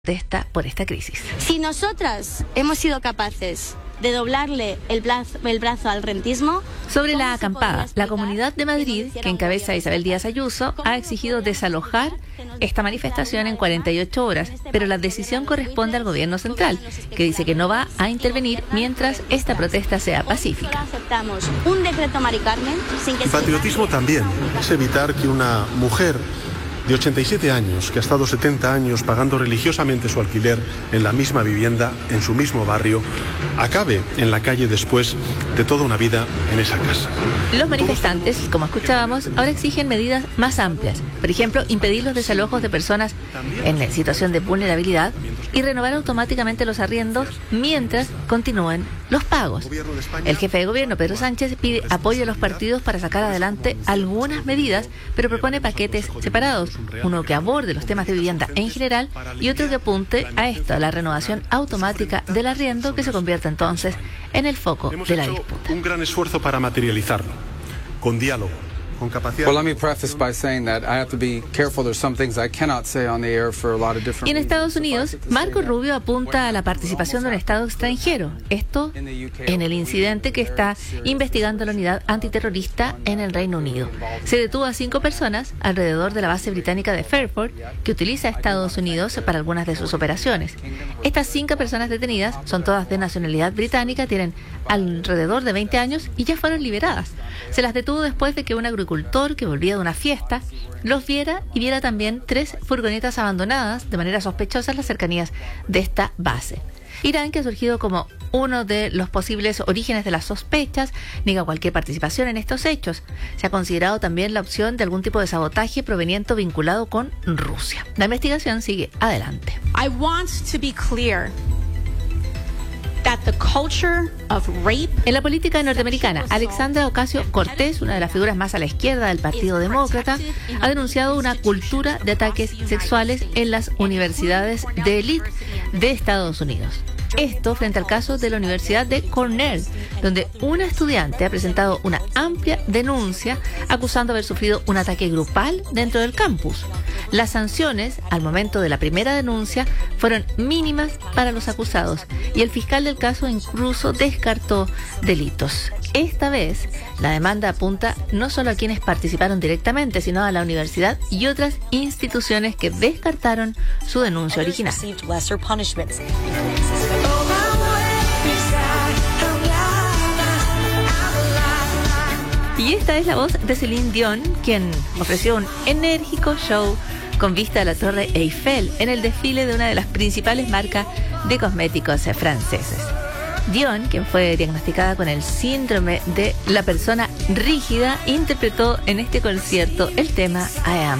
por esta crisis. Si nosotras hemos sido capaces de doblarle el brazo al rentismo... Sobre la acampada, la Comunidad de Madrid, que encabeza Isabel Díaz Ayuso, ha exigido desalojar esta manifestación en 48 horas, pero la decisión corresponde al gobierno central, que dice que no va a intervenir mientras esta protesta sea pacífica. Aceptamos un decreto Mari Carmen sin que... El patriotismo también es evitar que una mujer de 87 años, que ha estado 70 años pagando religiosamente su alquiler en la misma vivienda, en su mismo barrio, acabe en la calle después de toda una vida en esa casa. Los manifestantes, como escuchábamos, ahora exigen medidas más amplias. Por ejemplo, impedir los desalojos de personas en situación de vulnerabilidad y renovar automáticamente los arriendos mientras continúen los pagos. El jefe de gobierno, Pedro Sánchez, pide apoyo a los partidos para sacar adelante algunas medidas, pero propone paquetes separados. Uno que aborde los temas de vivienda en general y otro que apunte a esto, a la renovación automática del arriendo, que se convierta entonces en el foco de la disputa. Un gran esfuerzo para materializarlo, con diálogo, con capacidad. Well, let me preface by saying that I have to be careful. There's some things I cannot say on the air for a lot of different reasons. Y en Estados Unidos, Marco Rubio apunta a la participación de un Estado extranjero. Esto en el incidente que está investigando la unidad antiterrorista en el Reino Unido. Se detuvo a 5 personas alrededor de la base británica de Fairport, que utiliza Estados Unidos para algunas de sus operaciones. Estas 5 personas detenidas son todas de nacionalidad británica, tienen alrededor de 20 años y ya fueron liberadas. Se las detuvo después de que un agricultor que volvía de una fiesta los viera y viera también 3 furgonetas abandonadas de manera sospechosa en las cercanías de esta base. Irán, que ha surgido como uno de los posibles orígenes de las sospechas, niega cualquier participación en estos hechos. Se ha considerado también la opción de algún tipo de sabotaje proveniente o vinculado con Rusia. La investigación sigue adelante. I want to be clear that the culture of rape... En la política norteamericana, Alexandra Ocasio-Cortez, una de las figuras más a la izquierda del Partido Demócrata, ha denunciado una cultura de ataques sexuales en las universidades de élite de Estados Unidos. Esto frente al caso de la Universidad de Cornell, donde una estudiante ha presentado una amplia denuncia acusando haber sufrido un ataque grupal dentro del campus. Las sanciones, al momento de la primera denuncia, fueron mínimas para los acusados y el fiscal del caso incluso descartó delitos. Esta vez, la demanda apunta no solo a quienes participaron directamente, sino a la universidad y otras instituciones que descartaron su denuncia original. Y esta es la voz de Celine Dion, quien ofreció un enérgico show con vista a la Torre Eiffel en el desfile de una de las principales marcas de cosméticos franceses. Dion, quien fue diagnosticada con el síndrome de la persona rígida, interpretó en este concierto el tema I Am